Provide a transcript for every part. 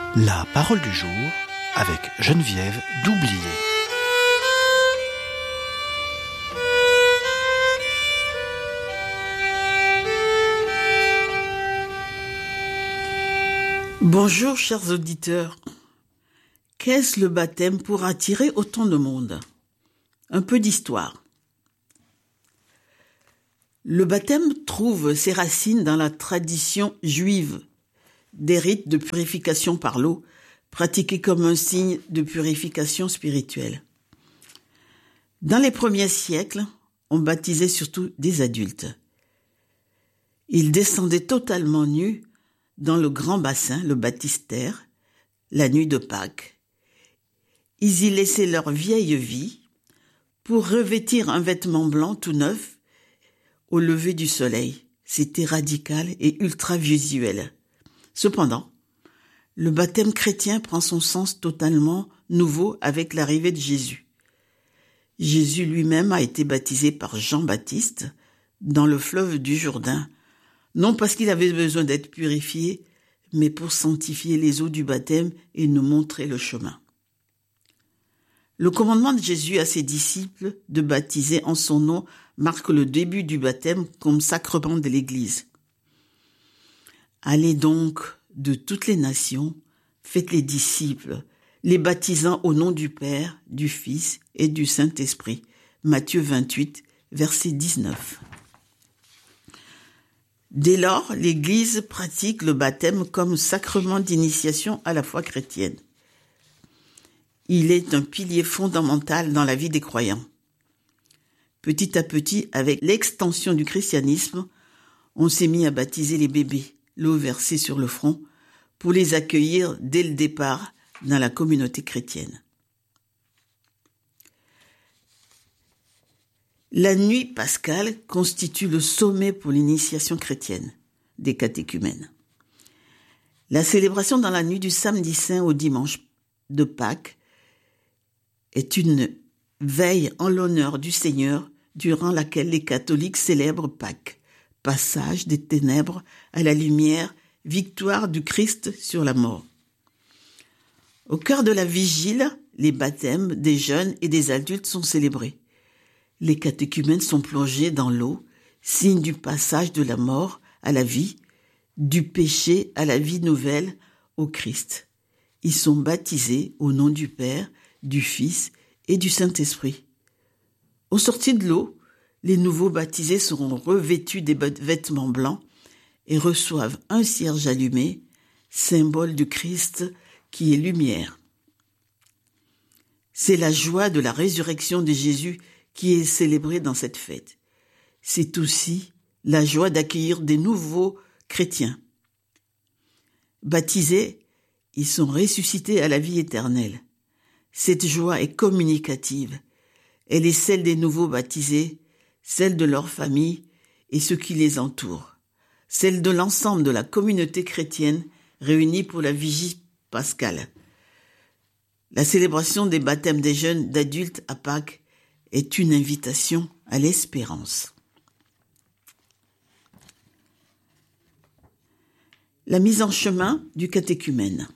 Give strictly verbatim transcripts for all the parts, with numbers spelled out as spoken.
La parole du jour avec Geneviève Doublier. Bonjour chers auditeurs. Qu'est-ce le baptême pour attirer autant de monde ? Un peu d'histoire. Le baptême trouve ses racines dans la tradition juive des rites de purification par l'eau, pratiqués comme un signe de purification spirituelle. Dans les premiers siècles, on baptisait surtout des adultes. Ils descendaient totalement nus dans le grand bassin, le baptistère, la nuit de Pâques. Ils y laissaient leur vieille vie pour revêtir un vêtement blanc tout neuf au lever du soleil. C'était radical et ultra visuel. Cependant, le baptême chrétien prend son sens totalement nouveau avec l'arrivée de Jésus. Jésus lui-même a été baptisé par Jean-Baptiste dans le fleuve du Jourdain, non parce qu'il avait besoin d'être purifié, mais pour sanctifier les eaux du baptême et nous montrer le chemin. Le commandement de Jésus à ses disciples de baptiser en son nom marque le début du baptême comme sacrement de l'Église. Allez donc de toutes les nations, faites les disciples, les baptisant au nom du Père, du Fils et du Saint-Esprit. Matthieu vingt-huit, verset dix-neuf. Dès lors, l'Église pratique le baptême comme sacrement d'initiation à la foi chrétienne. Il est un pilier fondamental dans la vie des croyants. Petit à petit, avec l'extension du christianisme, on s'est mis à baptiser les bébés, l'eau versée sur le front, pour les accueillir dès le départ dans la communauté chrétienne. La nuit pascale constitue le sommet pour l'initiation chrétienne des catéchumènes. La célébration dans la nuit du samedi saint au dimanche de Pâques est une veille en l'honneur du Seigneur durant laquelle les catholiques célèbrent Pâques, passage des ténèbres à la lumière, victoire du Christ sur la mort. Au cœur de la vigile, les baptêmes des jeunes et des adultes sont célébrés. Les catéchumènes sont plongés dans l'eau, signe du passage de la mort à la vie, du péché à la vie nouvelle au Christ. Ils sont baptisés au nom du Père, du Fils et du Saint-Esprit. Au sortir de l'eau, les nouveaux baptisés seront revêtus des vêtements blancs et reçoivent un cierge allumé, symbole du Christ qui est lumière. C'est la joie de la résurrection de Jésus qui est célébrée dans cette fête. C'est aussi la joie d'accueillir des nouveaux chrétiens. Baptisés, ils sont ressuscités à la vie éternelle. Cette joie est communicative. Elle est celle des nouveaux baptisés, celle de leur famille et ceux qui les entourent, celle de l'ensemble de la communauté chrétienne réunie pour la vigie pascale. La célébration des baptêmes des jeunes d'adultes à Pâques est une invitation à l'espérance. La mise en chemin du catéchumène.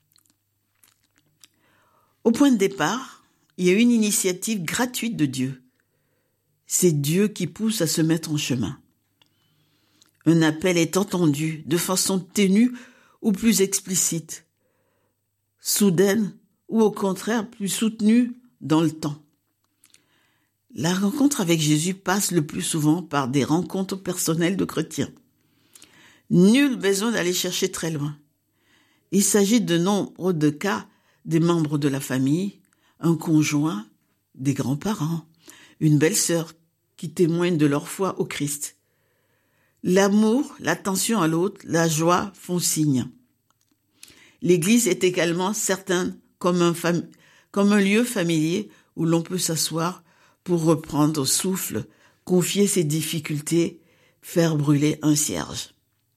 Au point de départ, il y a une initiative gratuite de Dieu. C'est Dieu qui pousse à se mettre en chemin. Un appel est entendu de façon ténue ou plus explicite, soudaine ou au contraire plus soutenue dans le temps. La rencontre avec Jésus passe le plus souvent par des rencontres personnelles de chrétiens. Nul besoin d'aller chercher très loin. Il s'agit de nombre de cas des membres de la famille, un conjoint, des grands-parents, une belle-sœur qui témoignent de leur foi au Christ. L'amour, l'attention à l'autre, la joie font signe. L'Église est également certaine comme un, fam- comme un lieu familier où l'on peut s'asseoir pour reprendre souffle, confier ses difficultés, faire brûler un cierge.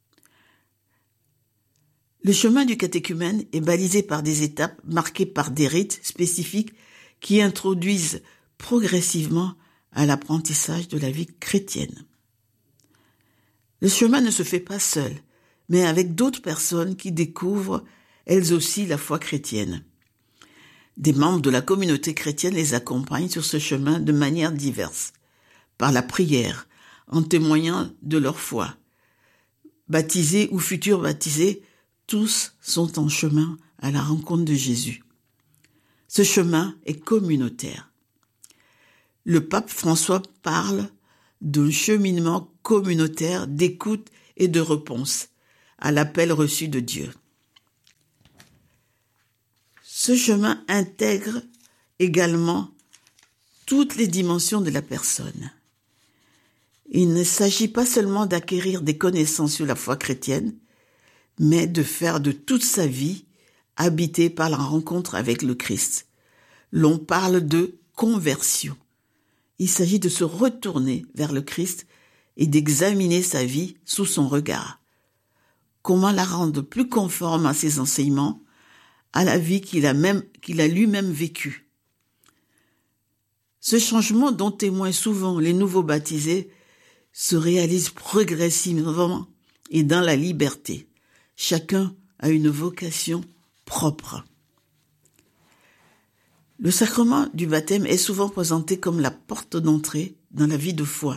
Le chemin du catéchumène est balisé par des étapes marquées par des rites spécifiques qui introduisent progressivement à l'apprentissage de la vie chrétienne. Le chemin ne se fait pas seul, mais avec d'autres personnes qui découvrent elles aussi la foi chrétienne. Des membres de la communauté chrétienne les accompagnent sur ce chemin de manière diverse, par la prière, en témoignant de leur foi. Baptisés ou futurs baptisés, tous sont en chemin à la rencontre de Jésus. Ce chemin est communautaire. Le pape François parle d'un cheminement communautaire d'écoute et de réponse à l'appel reçu de Dieu. Ce chemin intègre également toutes les dimensions de la personne. Il ne s'agit pas seulement d'acquérir des connaissances sur la foi chrétienne, mais de faire de toute sa vie habitée par la rencontre avec le Christ. L'on parle de conversion. Il s'agit de se retourner vers le Christ et d'examiner sa vie sous son regard. Comment la rendre plus conforme à ses enseignements, à la vie qu'il a même, qu'il a lui-même vécue. Ce changement dont témoignent souvent les nouveaux baptisés se réalise progressivement et dans la liberté. Chacun a une vocation propre. Le sacrement du baptême est souvent présenté comme la porte d'entrée dans la vie de foi.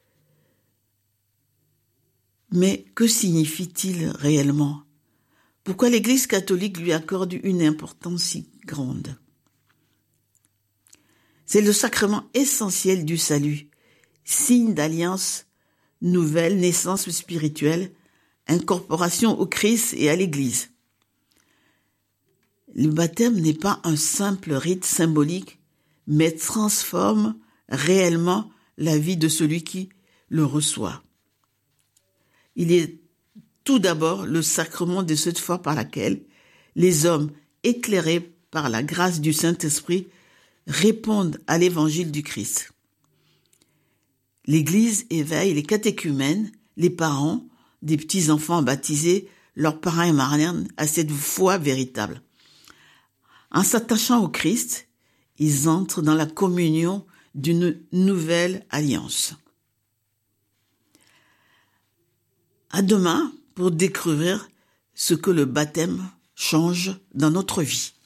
Mais que signifie-t-il réellement ? Pourquoi l'Église catholique lui accorde une importance si grande ? C'est le sacrement essentiel du salut, signe d'alliance nouvelle, naissance spirituelle, incorporation au Christ et à l'Église. Le baptême n'est pas un simple rite symbolique, mais transforme réellement la vie de celui qui le reçoit. Il est tout d'abord le sacrement de cette foi par laquelle les hommes, éclairés par la grâce du Saint-Esprit, répondent à l'évangile du Christ. L'Église éveille les catéchumènes, les parents des petits-enfants baptisés, leurs parents et marraines à cette foi véritable. En s'attachant au Christ, ils entrent dans la communion d'une nouvelle alliance. À demain pour découvrir ce que le baptême change dans notre vie.